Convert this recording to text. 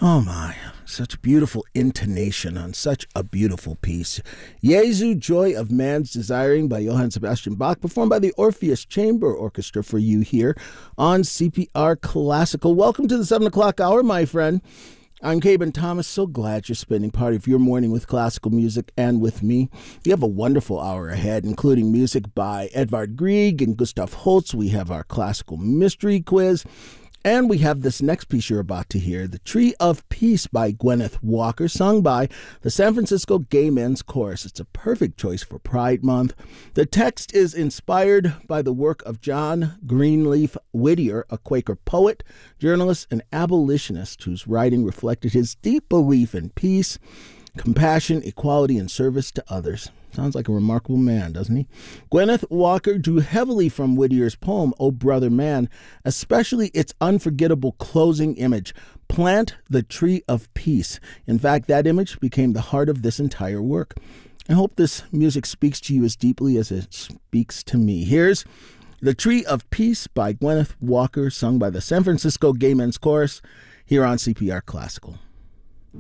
Oh my, such beautiful intonation on such a beautiful piece. Jesu, Joy of Man's Desiring by Johann Sebastian Bach, performed by the Orpheus Chamber Orchestra for you here on CPR Classical. Welcome to the 7 o'clock hour, my friend. I'm Caben Thomas. So glad you're spending part of your morning with classical music and with me. We have a wonderful hour ahead, including music by Edvard Grieg and Gustav Holst. We have our classical mystery quiz. And we have this next piece you're about to hear, The Tree of Peace by Gwyneth Walker, sung by the San Francisco Gay Men's Chorus. It's a perfect choice for Pride Month. The text is inspired by the work of John Greenleaf Whittier, a Quaker poet, journalist, and abolitionist whose writing reflected his deep belief in peace, compassion, equality, and service to others. Sounds like a remarkable man, doesn't he? Gwyneth Walker drew heavily from Whittier's poem, O Brother Man, especially its unforgettable closing image, Plant the Tree of Peace. In fact, that image became the heart of this entire work. I hope this music speaks to you as deeply as it speaks to me. Here's The Tree of Peace by Gwyneth Walker, sung by the San Francisco Gay Men's Chorus, here on CPR Classical.